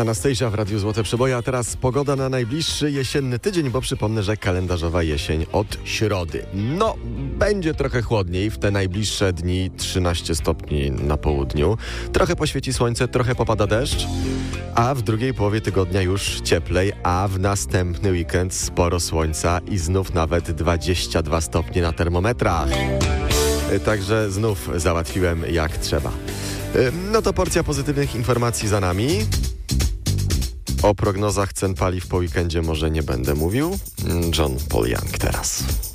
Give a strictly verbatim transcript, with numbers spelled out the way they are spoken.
Anastasia w Radiu Złote Przeboje, a teraz pogoda na najbliższy jesienny tydzień, bo przypomnę, że kalendarzowa jesień od środy. No, będzie trochę chłodniej w te najbliższe dni, trzynaście stopni na południu. Trochę poświeci słońce, trochę popada deszcz, a w drugiej połowie tygodnia już cieplej, a w następny weekend sporo słońca i znów nawet dwadzieścia dwa stopnie na termometrach. Także znów załatwiłem jak trzeba. No to porcja pozytywnych informacji za nami. O prognozach cen paliw po weekendzie może nie będę mówił. John Paul Young teraz.